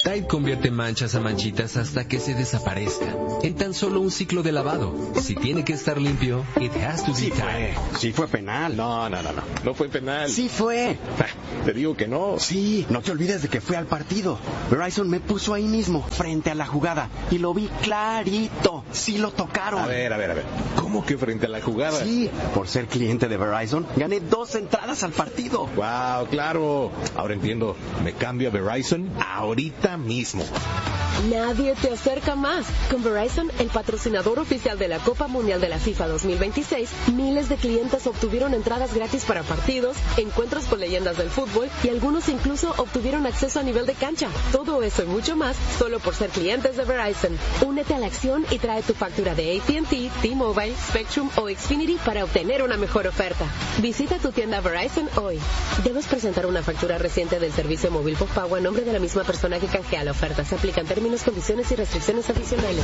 Tide convierte manchas a manchitas hasta que se desaparezca, en tan solo un ciclo de lavado. Si tiene que estar limpio, it has to be Tide. Sí fue penal. No fue penal. Sí fue. Te digo que no. Sí, no te olvides de que fui al partido. Verizon me puso ahí mismo, frente a la jugada, y lo vi clarito. Sí lo tocaron. A ver. ¿Cómo que frente a la jugada? Sí, por ser cliente de Verizon, gané 2 entradas al partido. Wow, claro. Ahora entiendo. Me cambio a Verizon ahorita mismo. Nadie te acerca más. Con Verizon, el patrocinador oficial de la Copa Mundial de la FIFA 2026, miles de clientes obtuvieron entradas gratis para partidos, encuentros con leyendas del fútbol y algunos incluso obtuvieron acceso a nivel de cancha. Todo eso y mucho más solo por ser clientes de Verizon. Únete a la acción y trae tu factura de AT&T, T-Mobile, Spectrum o Xfinity para obtener una mejor oferta. Visita tu tienda Verizon hoy. Debes presentar una factura reciente del servicio móvil postpago a nombre de la misma persona que canjea la oferta. Se aplican términos, condiciones y restricciones adicionales.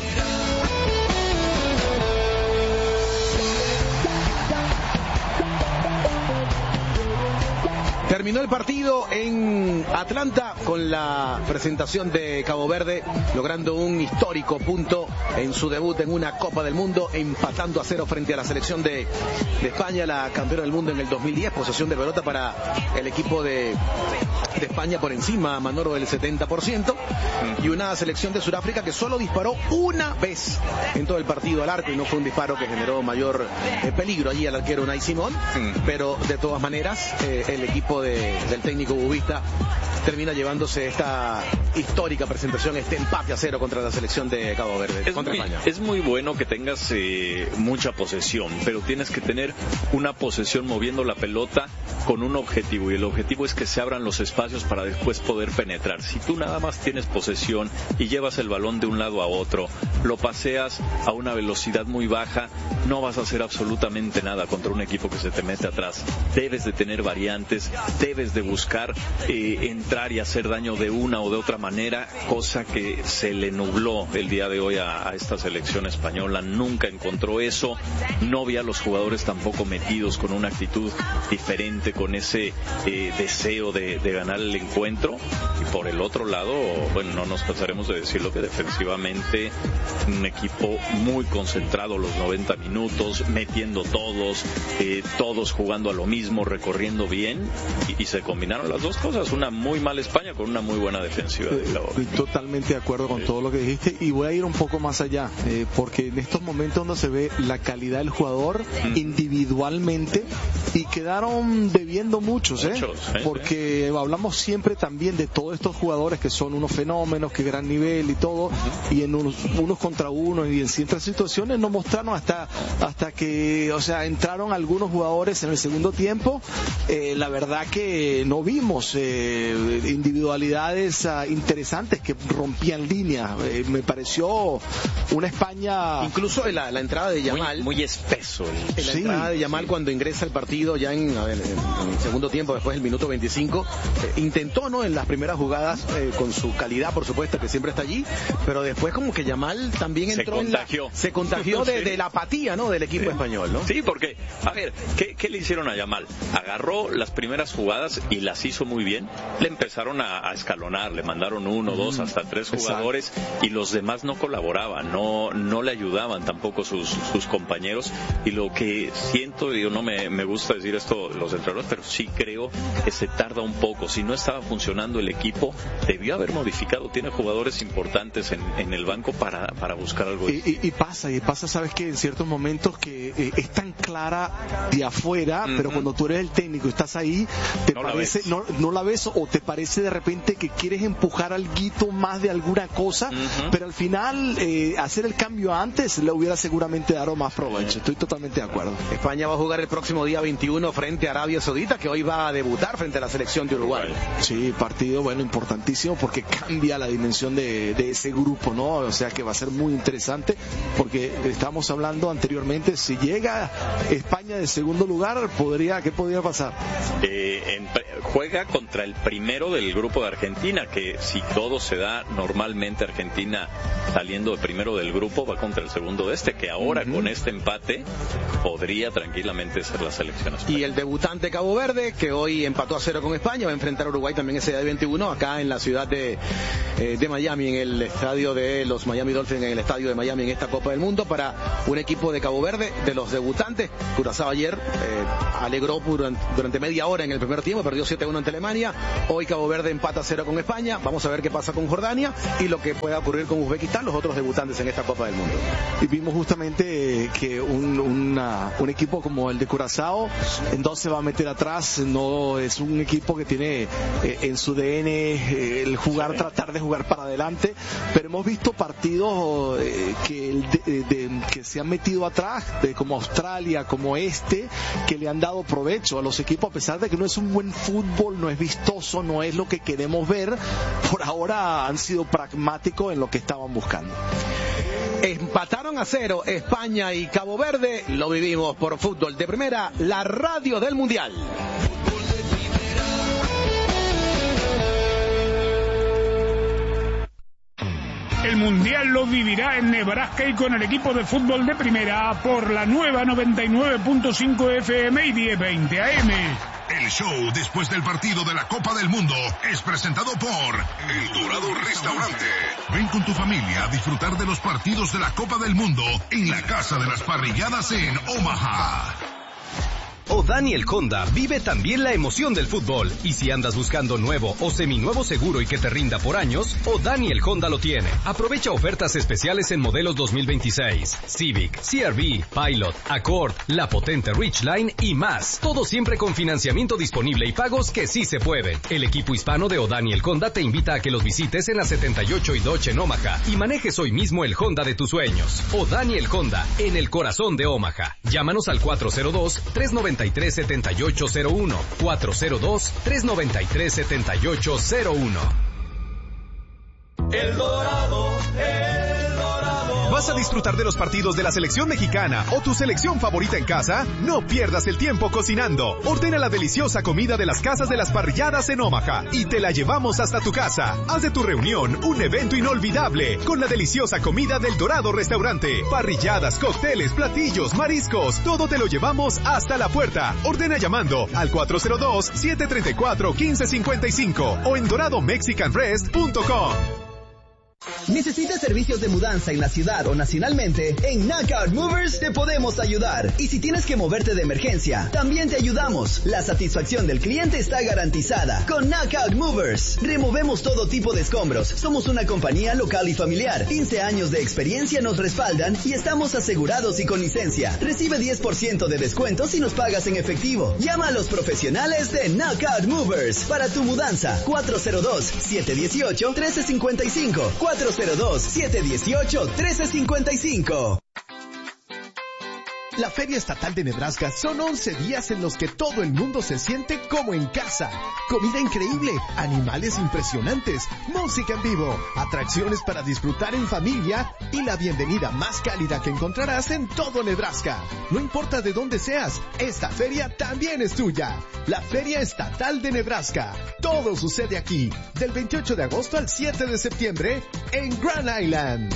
Terminó el partido en Atlanta con la presentación de Cabo Verde, logrando un histórico punto en su debut en una Copa del Mundo, empatando a 0 frente a la selección de España, la campeona del mundo en el 2010. Posesión de pelota para el equipo de España por encima, Manoro, del 70%, y una selección de Sudáfrica que solo disparó una vez en todo el partido al arco, y no fue un disparo que generó mayor peligro allí al arquero Unai Simón, pero de todas maneras el equipo del técnico bubista termina llevándose esta histórica presentación, este empate a 0 contra la selección de Cabo Verde, contra España. Es muy bueno que tengas mucha posesión, pero tienes que tener una posesión moviendo la pelota con un objetivo, y el objetivo es que se abran los espacios para después poder penetrar. Si tú nada más tienes posesión y llevas el balón de un lado a otro, lo paseas a una velocidad muy baja, no vas a hacer absolutamente nada contra un equipo que se te mete atrás. Debes de tener variantes, debes de buscar entrar y hacer daño de una o de otra manera, cosa que se le nubló el día de hoy a esta selección española. Nunca encontró eso, no vi a los jugadores tampoco metidos con una actitud diferente, con ese deseo de ganar el encuentro. Y por el otro lado, bueno, no nos cansaremos de decirlo, que defensivamente un equipo muy concentrado los 90 minutos, metiendo todos jugando a lo mismo, recorriendo bien, y se combinaron las dos cosas, una muy mala España con una muy buena defensiva. Estoy totalmente de acuerdo con todo lo que dijiste, y voy a ir un poco más allá, porque en estos momentos donde se ve la calidad del jugador individualmente, y quedaron debiendo muchos, porque hablamos siempre también de todos estos jugadores que son unos fenómenos, que gran nivel y todo, y en unos contra unos y en ciertas situaciones nos mostraron hasta que, o sea, entraron algunos jugadores en el segundo tiempo, la verdad que no vimos individualidades interesantes que rompían líneas. Me pareció una España, incluso en la entrada de Yamal, muy espeso. En la entrada de Yamal, cuando ingresa al partido ya en el segundo tiempo, después del minuto 25, intentó, ¿no?, en las primeras jugadas, con su calidad, por supuesto, que siempre está allí, pero después como que Yamal también entró, se contagió de la apatía, ¿no?, del equipo español, ¿no? Sí, porque, a ver, ¿qué le hicieron a Yamal? Agarró las primeras jugadas y las hizo muy bien, le empezaron a escalonar, le mandaron 1, 2, hasta 3 jugadores, y los demás no colaboraban, no le ayudaban tampoco sus compañeros, y lo que siento, digo, no me gusta decir esto los entrenadores, pero sí creo que se tarda un poco. Si no estaba funcionando el equipo, debió haber modificado, tiene jugadores importantes en el banco para buscar algo. Y pasa, sabes que en ciertos momentos que es tan clara de afuera, pero cuando tú eres el técnico y estás ahí, no la ves, o te parece de repente que quieres empujar alguito más de alguna cosa, pero al final hacer el cambio antes le hubiera seguramente dado más provecho. Estoy totalmente de acuerdo. España va a jugar el próximo día 21 frente a Arabia Saudita, que hoy va a debutar frente a la selección de Uruguay. Sí, partido, bueno, importantísimo, porque cambia la dimensión de ese grupo, ¿no? O sea que va a ser muy interesante, porque estamos hablando anteriormente, si llega España de segundo lugar, ¿qué podría pasar? Juega contra el primero del grupo de Argentina, que si todo se da normalmente, Argentina saliendo de primero del grupo va contra el segundo de que ahora con este empate podría tranquilamente ser la selección española. Y el debutante Cabo Verde, que hoy empató a 0 con España, va a enfrentar a Uruguay también ese día de 21, acá en la ciudad de Miami, en el estadio de los Miami Dolphins, en el estadio de Miami, en esta Copa del Mundo, para un equipo de Cabo Verde, de los debutantes. Curazao ayer alegró durante media hora en el primer tiempo, perdió 7-1 ante Alemania. Hoy Cabo Verde empata a 0 con España. Vamos a ver qué pasa con Jordania y lo que pueda ocurrir con Uzbekistán, los otros debutantes en esta Copa del Mundo. Y vimos justamente que un equipo como el de Curazao no se va a meter atrás, no es un equipo que tiene en su DN el jugar, tratar de jugar para adelante, pero hemos visto partidos que se han metido atrás, como Australia, como que le han dado provecho a los equipos, a pesar de que no es un buen fútbol, no es vistoso, no es lo que queremos ver. Por ahora han sido pragmáticos en lo que estaban buscando. Empataron a 0 España y Cabo Verde. Lo vivimos por Fútbol de Primera, la radio del Mundial. El Mundial lo vivirá en Nebraska y con el equipo de Fútbol de Primera por la nueva 99.5 FM y 1020 AM. El show después del partido de la Copa del Mundo es presentado por El Dorado Restaurante. Ven con tu familia a disfrutar de los partidos de la Copa del Mundo en la Casa de las Parrilladas en Omaha. O'Daniel Honda vive también la emoción del fútbol. Y si andas buscando nuevo o seminuevo seguro y que te rinda por años, O'Daniel Honda lo tiene. Aprovecha ofertas especiales en modelos 2026, Civic, CR-V, Pilot, Accord, la potente Ridgeline y más. Todo siempre con financiamiento disponible y pagos que sí se pueden. El equipo hispano de O'Daniel Honda te invita a que los visites en la 78 y Dodge en Omaha y manejes hoy mismo el Honda de tus sueños. O'Daniel Honda, en el corazón de Omaha. Llámanos al 402-393-7801. 402-393-7801. El Dorado, El Dorado. ¿Vas a disfrutar de los partidos de la selección mexicana o tu selección favorita en casa? No pierdas el tiempo cocinando. Ordena la deliciosa comida de las casas de las parrilladas en Omaha y te la llevamos hasta tu casa. Haz de tu reunión un evento inolvidable con la deliciosa comida del Dorado Restaurante. Parrilladas, cócteles, platillos, mariscos, todo te lo llevamos hasta la puerta. Ordena llamando al 402-734-1555 o en doradomexicanrest.com. ¿Necesitas servicios de mudanza en la ciudad o nacionalmente? En Knockout Movers te podemos ayudar. Y si tienes que moverte de emergencia, también te ayudamos. La satisfacción del cliente está garantizada. Con Knockout Movers, removemos todo tipo de escombros. Somos una compañía local y familiar. 15 años de experiencia nos respaldan y estamos asegurados y con licencia. Recibe 10% de descuento si nos pagas en efectivo. Llama a los profesionales de Knockout Movers para tu mudanza. 402-718-1355. 402-718-1355. La Feria Estatal de Nebraska son 11 días en los que todo el mundo se siente como en casa. Comida increíble, animales impresionantes, música en vivo, atracciones para disfrutar en familia y la bienvenida más cálida que encontrarás en todo Nebraska. No importa de dónde seas, esta feria también es tuya. La Feria Estatal de Nebraska. Todo sucede aquí, del 28 de agosto al 7 de septiembre en Grand Island.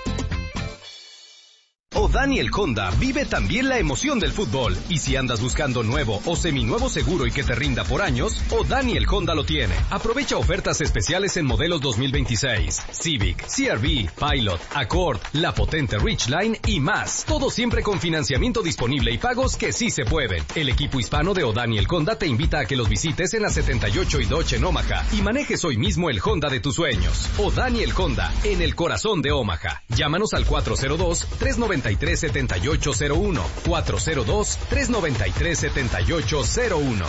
O'Daniel Honda vive también la emoción del fútbol. Y si andas buscando nuevo o seminuevo seguro y que te rinda por años, O'Daniel Honda lo tiene. Aprovecha ofertas especiales en modelos 2026, Civic, CR-V, Pilot, Accord, la potente Ridgeline y más. Todo siempre con financiamiento disponible y pagos que sí se pueden. El equipo hispano de O'Daniel Honda te invita a que los visites en la 78 y Dodge en Omaha y manejes hoy mismo el Honda de tus sueños. O'Daniel Honda, en el corazón de Omaha. Llámanos al 402-393-7801. 402-393-7801.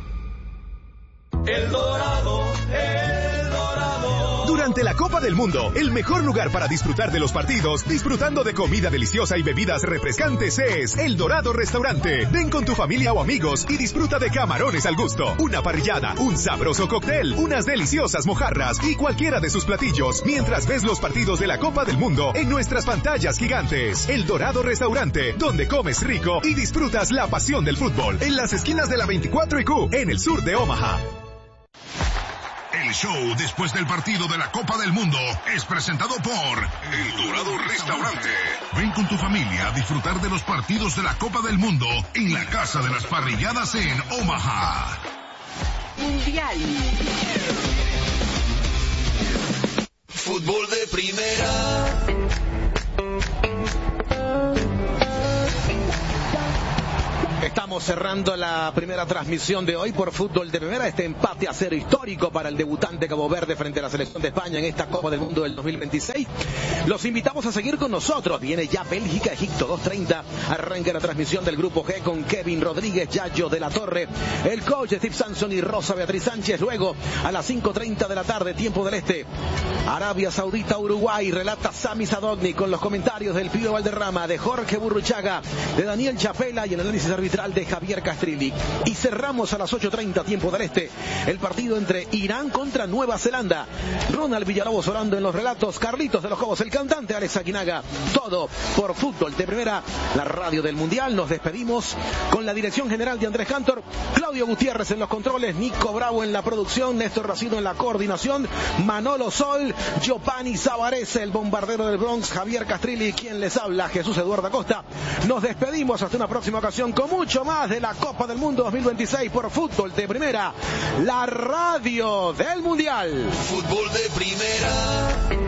El Dorado, El Dorado. Durante la Copa del Mundo, el mejor lugar para disfrutar de los partidos, disfrutando de comida deliciosa y bebidas refrescantes es El Dorado Restaurante. Ven con tu familia o amigos y disfruta de camarones al gusto, una parrillada, un sabroso cóctel, unas deliciosas mojarras y cualquiera de sus platillos, mientras ves los partidos de la Copa del Mundo en nuestras pantallas gigantes. El Dorado Restaurante, donde comes rico y disfrutas la pasión del fútbol, en las esquinas de la 24 y Q, en el sur de Omaha. El El show después del partido de la Copa del Mundo es presentado por El Dorado Restaurante. Ven con tu familia a disfrutar de los partidos de la Copa del Mundo en la Casa de las Parrilladas en Omaha. Mundial. Fútbol de primera. Estamos cerrando la primera transmisión de hoy por Fútbol de Primera. Este empate a 0 histórico para el debutante Cabo Verde frente a la selección de España en esta Copa del Mundo del 2026. Los invitamos a seguir con nosotros. Viene ya Bélgica, Egipto, 2:30. Arranca la transmisión del Grupo G con Kevin Rodríguez, Yayo de la Torre, el coach Steve Sampson y Rosa Beatriz Sánchez. Luego, a las 5:30 de la tarde, tiempo del Este, Arabia Saudita, Uruguay. Relata Sami Sadogni con los comentarios del Pío Valderrama, de Jorge Burruchaga, de Daniel Chapela y el análisis arbitral de Javier Castrilli. Y cerramos a las 8:30 tiempo del Este el partido entre Irán contra Nueva Zelanda. Ronald Villalobos orando en los relatos, Carlitos de los Cobos, el cantante Alex Aquinaga. Todo por Fútbol de Primera, la radio del Mundial. Nos despedimos con la dirección general de Andrés Cantor, Claudio Gutiérrez en los controles, Nico Bravo en la producción, Néstor Racido en la coordinación, Manolo Sol, Giovanni Zavarese, el bombardero del Bronx, Javier Castrilli, quien les habla, Jesús Eduardo Acosta. Nos despedimos hasta una próxima ocasión con mucho más de la Copa del Mundo 2026 por Fútbol de Primera, la radio del Mundial. Fútbol de Primera.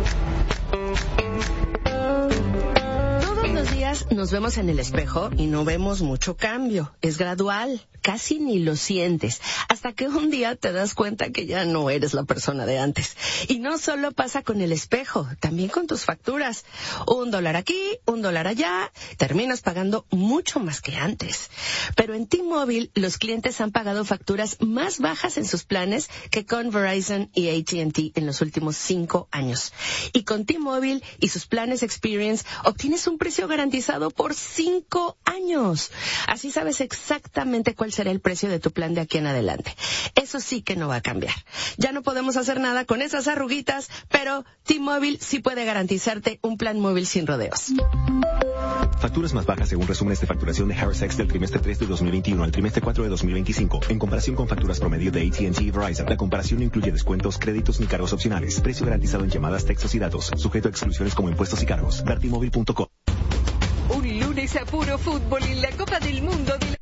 Todos los días nos vemos en el espejo y no vemos mucho cambio. Es gradual, casi ni lo sientes, hasta que un día te das cuenta que ya no eres la persona de antes. Y no solo pasa con el espejo, también con tus facturas. $1 aquí, $1 allá, terminas pagando mucho más que antes. Pero en T-Mobile los clientes han pagado facturas más bajas en sus planes que con Verizon y AT&T en los últimos 5 años. Y con T-Mobile y sus planes Experience obtienes un precio garantizado por 5 años. Así sabes exactamente cuál será el precio de tu plan de aquí en adelante. Eso sí que no va a cambiar. Ya no podemos hacer nada con esas arruguitas, pero T-Mobile sí puede garantizarte un plan móvil sin rodeos. Facturas más bajas según resúmenes de facturación de Harris X del trimestre 3 de 2021 al trimestre 4 de 2025, en comparación con facturas promedio de AT&T y Verizon. La comparación no incluye descuentos, créditos ni cargos opcionales. Precio garantizado en llamadas, textos y datos, sujeto a exclusiones como impuestos y cargos. Vertimóvil.com. Un lunes a puro fútbol en la Copa del Mundo de la...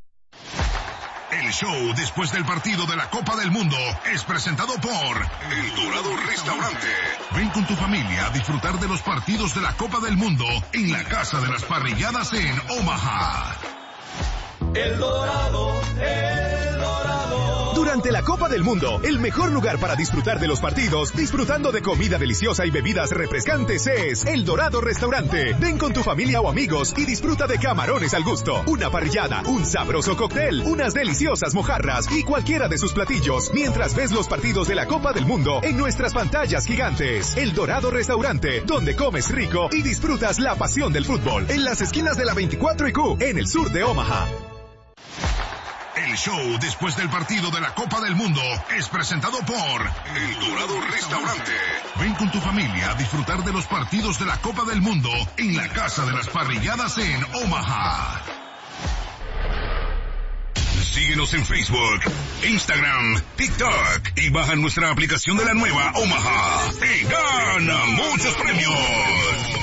El show después del partido de la Copa del Mundo es presentado por El Dorado Restaurante. Ven con tu familia a disfrutar de los partidos de la Copa del Mundo en la Casa de las Parrilladas en Omaha. El Dorado, El Dorado. Durante la Copa del Mundo, el mejor lugar para disfrutar de los partidos, disfrutando de comida deliciosa y bebidas refrescantes es El Dorado Restaurante. Ven con tu familia o amigos y disfruta de camarones al gusto, una parrillada, un sabroso cóctel, unas deliciosas mojarras y cualquiera de sus platillos, mientras ves los partidos de la Copa del Mundo en nuestras pantallas gigantes. El Dorado Restaurante, donde comes rico y disfrutas la pasión del fútbol. En las esquinas de la 24 y Q, en el sur de Omaha. El show después del partido de la Copa del Mundo es presentado por El Dorado Restaurante. Ven con tu familia a disfrutar de los partidos de la Copa del Mundo en la Casa de las Parrilladas en Omaha. Síguenos en Facebook, Instagram, TikTok y baja nuestra aplicación de la nueva Omaha y gana muchos premios.